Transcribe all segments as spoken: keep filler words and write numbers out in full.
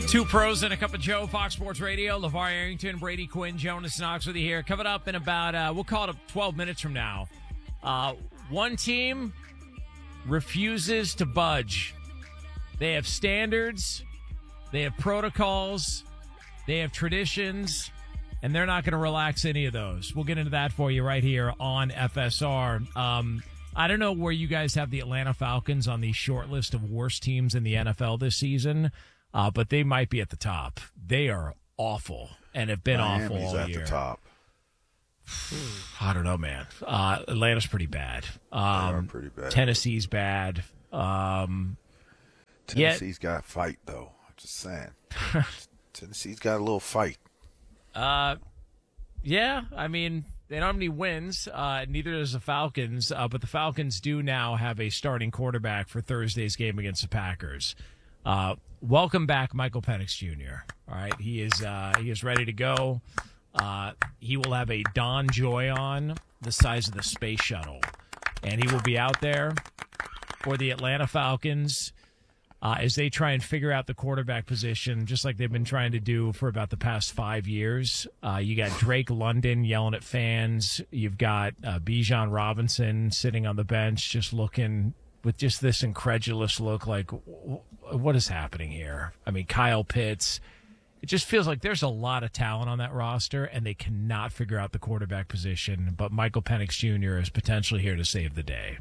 Two pros and a cup of Joe, Fox Sports Radio. LeVar Arrington, Brady Quinn, Jonas Knox with you here. Coming up in about, uh, we'll call it twelve minutes from now. Uh, one team refuses to budge. They have standards, they have protocols, they have traditions, and they're not going to relax any of those. We'll get into that for you right here on F S R. Um, I don't know where you guys have the Atlanta Falcons on the short list of worst teams in the N F L this season. Uh, but they might be at the top. They are awful and have been Miami's awful all at year. the top. I don't know, man. Uh, Atlanta's pretty bad. Um, they are pretty bad. Tennessee's bad. Um, Tennessee's yet, got to fight, though. I'm just saying. Tennessee's got a little fight. Uh, yeah, I mean, they don't have any wins. Uh, neither does the Falcons. Uh, but the Falcons do now have a starting quarterback for Thursday's game against the Packers. Uh, welcome back, Michael Penix Junior All right, he is uh, he is ready to go. Uh, he will have a Don Joy on the size of the space shuttle, and he will be out there for the Atlanta Falcons uh, as they try and figure out the quarterback position, just like they've been trying to do for about the past five years. Uh, you got Drake London yelling at fans. You've got uh, Bijan Robinson sitting on the bench, just looking with just this incredulous look like, what is happening here? I mean, Kyle Pitts. It just feels like there's a lot of talent on that roster, and they cannot figure out the quarterback position. But Michael Penix Junior is potentially here to save the day.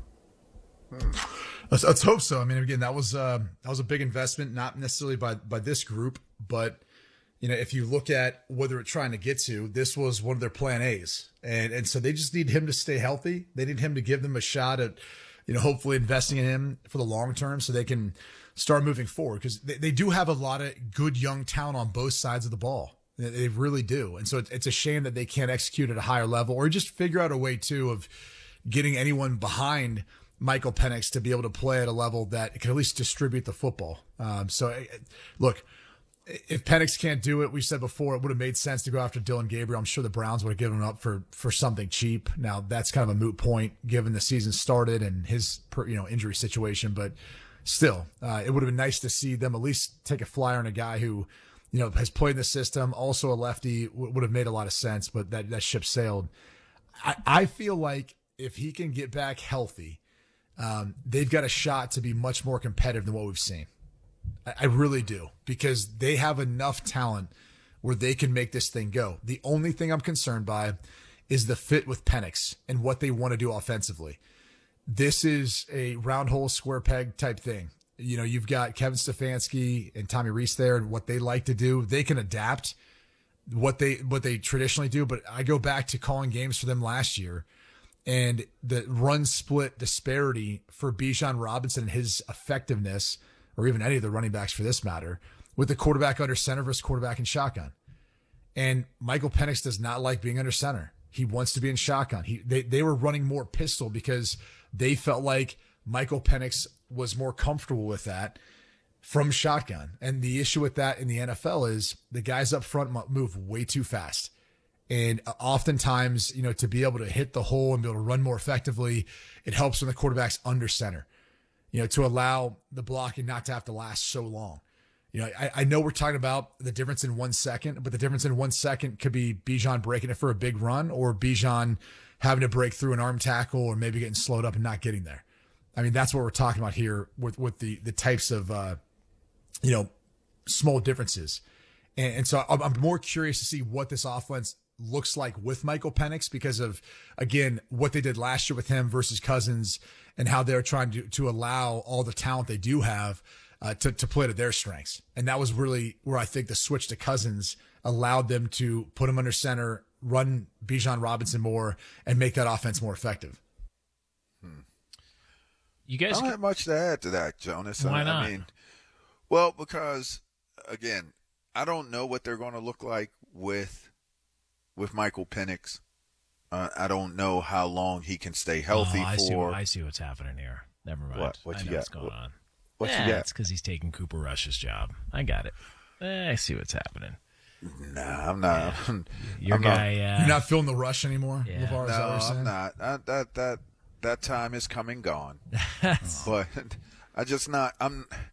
Let's, let's hope so. I mean, again, that was uh, that was a big investment, not necessarily by by this group, but you know, if you look at what they're trying to get to, this was one of their plan A's, and and so they just need him to stay healthy. They need him to give them a shot at, you know, hopefully investing in him for the long term so they can start moving forward, because they, they do have a lot of good young talent on both sides of the ball. They, they really do. And so it, it's a shame that they can't execute at a higher level, or just figure out a way too of getting anyone behind Michael Penix to be able to play at a level that can at least distribute the football. Um, so look, if Penix can't do it, we said before, it would have made sense to go after Dylan Gabriel. I'm sure the Browns would have given him up for, for something cheap. Now that's kind of a moot point given the season started and his, you know, injury situation, but still, uh, it would have been nice to see them at least take a flyer on a guy who, you know, has played in the system, also a lefty, w- would have made a lot of sense, but that, that ship sailed. I, I feel like if he can get back healthy, um, they've got a shot to be much more competitive than what we've seen. I, I really do, because they have enough talent where they can make this thing go. The only thing I'm concerned by is the fit with Penix and what they want to do offensively. This is a round hole, square peg type thing. You know, you've got Kevin Stefanski and Tommy Rees there, and what they like to do. They can adapt what they what they traditionally do. But I go back to calling games for them last year, and the run split disparity for Bijan Robinson and his effectiveness, or even any of the running backs for this matter, with the quarterback under center versus quarterback in shotgun. And Michael Penix does not like being under center. He wants to be in shotgun. He they they were running more pistol because they felt like Michael Penix was more comfortable with that from shotgun. And the issue with that in the N F L is the guys up front move way too fast. And oftentimes, you know, to be able to hit the hole and be able to run more effectively, it helps when the quarterback's under center, you know, to allow the blocking not to have to last so long. You know, I, I know we're talking about the difference in one second, but the difference in one second could be Bijan breaking it for a big run, or Bijan having to break through an arm tackle, or maybe getting slowed up and not getting there. I mean, that's what we're talking about here with, with the, the types of, uh, you know, small differences. And, and so I'm, I'm more curious to see what this offense looks like with Michael Penix, because of, again, what they did last year with him versus Cousins, and how they're trying to, to allow all the talent they do have uh, to, to play to their strengths. And that was really where I think the switch to Cousins allowed them to put him under center, run Bijan Robinson more, and make that offense more effective. Hmm. You guys I don't have much to add to that, Jonas. Why I, not? I mean, well, because again, I don't know what they're going to look like with with Michael Penix. Uh, I don't know how long he can stay healthy oh, I for. See, I see what's happening here. Never mind. What? What I you know got? what's going what, on. What yeah, you got? It's because he's taking Cooper Rush's job. I got it. Eh, I see what's happening. Nah, I'm not. Yeah. Your I'm guy. Not, uh, You're not feeling the rush anymore, yeah. LeVar, is that what no, you're saying? I'm not. I, that that that time is come and gone. But I just not. I'm.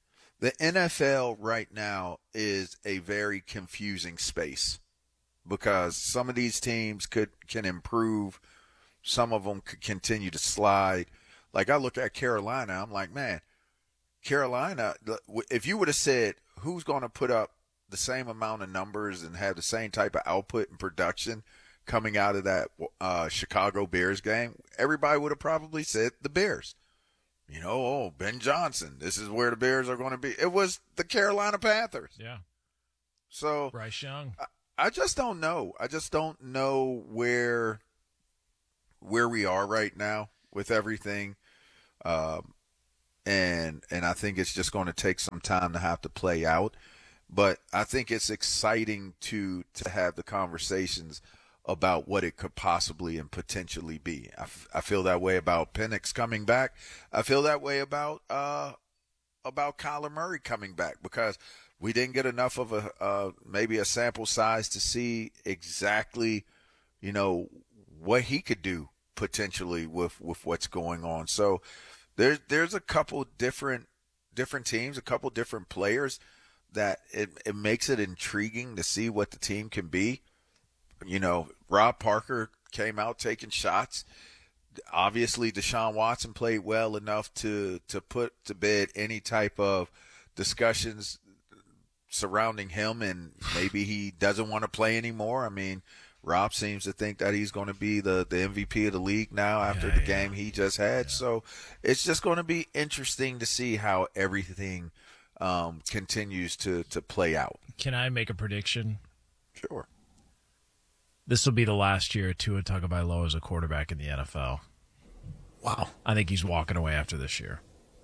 the N F L right now is a very confusing space because some of these teams could can improve. Some of them could continue to slide. Like I look at Carolina, I'm like, man, Carolina, if you would have said who's going to put up the same amount of numbers and have the same type of output and production coming out of that uh, Chicago Bears game, everybody would have probably said the Bears. You know, oh, Ben Johnson, this is where the Bears are going to be. It was the Carolina Panthers. Yeah. So Bryce Young. I, I just don't know. I just don't know where where we are right now with everything. Um, and and I think it's just going to take some time to have to play out. But I think it's exciting to to have the conversations about what it could possibly and potentially be. I, f- I feel that way about Penix coming back. I feel that way about uh, about Kyler Murray coming back because we didn't get enough of a uh, maybe a sample size to see exactly, you know, what he could do potentially with, with what's going on. So there's there's a couple different different teams, a couple different players that it, it makes it intriguing to see what the team can be. You know, Rob Parker came out taking shots. Obviously, Deshaun Watson played well enough to, to put to bed any type of discussions surrounding him, and maybe he doesn't want to play anymore. I mean, Rob seems to think that he's going to be the, the M V P of the league now after yeah, the yeah. game he just had. Yeah. So it's just going to be interesting to see how everything um, continues to, to play out. Can I make a prediction? Sure. This will be the last year Tua Tagovailoa as a quarterback in the N F L. Wow. I think he's walking away after this year.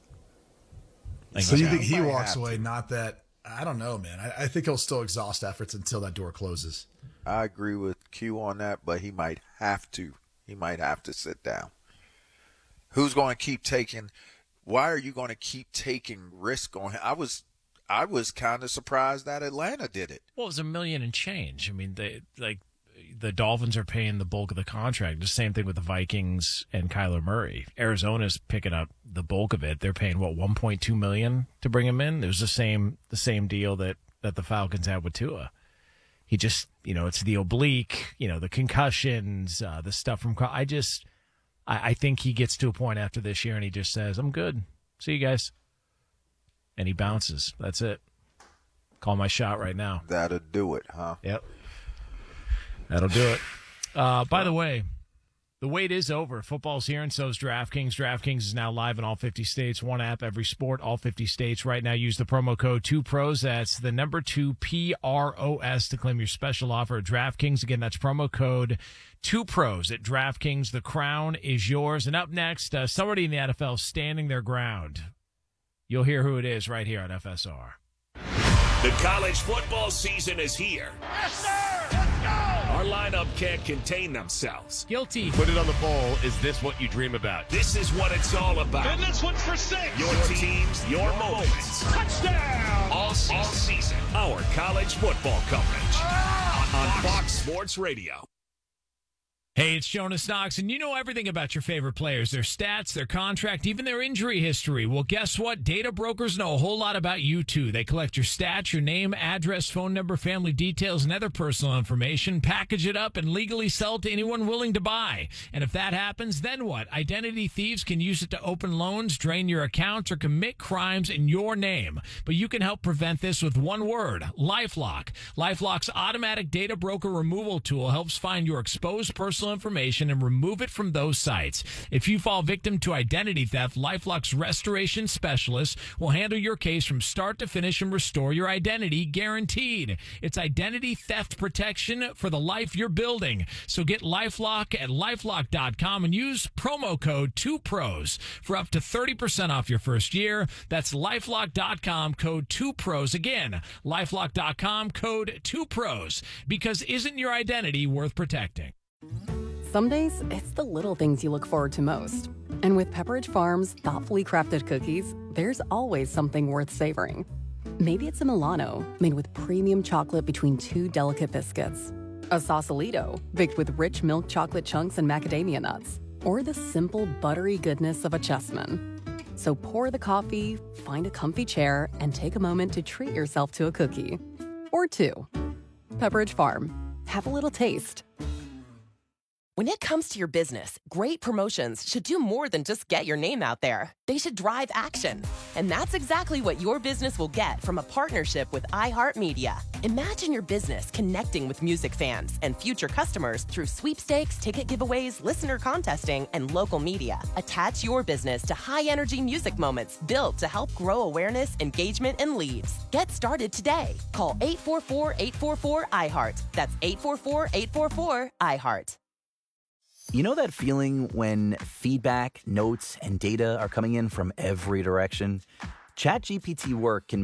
So you think he walks away, not that – I don't know, man. I, I think he'll still exhaust efforts until that door closes. I agree with Q on that, but he might have to. He might have to sit down. Who's going to keep taking – why are you going to keep taking risk on him? I was – I was kind of surprised that Atlanta did it. Well, it was a million and change. I mean, they like – the Dolphins are paying the bulk of the contract. The same thing with the Vikings and Kyler Murray. Arizona's picking up the bulk of it. They're paying what one point two million dollars to bring him in. It was the same the same deal that, that the Falcons had with Tua. He just, you know, it's the oblique, you know, the concussions, uh, the stuff from. I just, I, I think he gets to a point after this year and he just says, "I'm good. See you guys," and he bounces. That's it. Call my shot right now. That'll do it, huh? Yep. That'll do it. Uh, by the way, the wait is over. Football's here, and so is DraftKings. DraftKings is now live in all fifty states. One app, every sport, all fifty states. Right now, use the promo code two pros. That's the number two, P R O S, to claim your special offer at DraftKings. Again, that's promo code two pros at DraftKings. The crown is yours. And up next, uh, somebody in the N F L standing their ground. You'll hear who it is right here on F S R. The college football season is here. Yes, sir! Let's go! Our lineup can't contain themselves. Guilty. Put it on the bowl. Is this what you dream about? This is what it's all about. And this one's for six. Your teams, your moments. Touchdown! All season. All season. Our college football coverage Ah, on Fox Sports Radio. Hey, it's Jonas Knox, and you know everything about your favorite players, their stats, their contract, even their injury history. Well, guess what? Data brokers know a whole lot about you, too. They collect your stats, your name, address, phone number, family details, and other personal information, package it up, and legally sell it to anyone willing to buy. And if that happens, then what? Identity thieves can use it to open loans, drain your accounts, or commit crimes in your name. But you can help prevent this with one word, LifeLock. LifeLock's automatic data broker removal tool helps find your exposed personal information and remove it from those sites. If you fall victim to identity theft, LifeLock's restoration specialist will handle your case from start to finish and restore your identity guaranteed. It's identity theft protection for the life you're building. So get LifeLock at LifeLock dot com and use promo code two pros for up to thirty percent off your first year. That's LifeLock dot com, code two pros. Again, LifeLock dot com, code two pros. Because isn't your identity worth protecting? Some days, it's the little things you look forward to most. And with Pepperidge Farm's thoughtfully crafted cookies, there's always something worth savoring. Maybe it's a Milano, made with premium chocolate between two delicate biscuits. A Sausalito, baked with rich milk chocolate chunks and macadamia nuts. Or the simple, buttery goodness of a Chessman. So pour the coffee, find a comfy chair, and take a moment to treat yourself to a cookie. Or two. Pepperidge Farm. Have a little taste. When it comes to your business, great promotions should do more than just get your name out there. They should drive action. And that's exactly what your business will get from a partnership with iHeartMedia. Imagine your business connecting with music fans and future customers through sweepstakes, ticket giveaways, listener contesting, and local media. Attach your business to high-energy music moments built to help grow awareness, engagement, and leads. Get started today. Call eight four four, eight four four, I heart. That's eight four four, eight four four, I heart. You know that feeling when feedback, notes, and data are coming in from every direction? ChatGPT Work can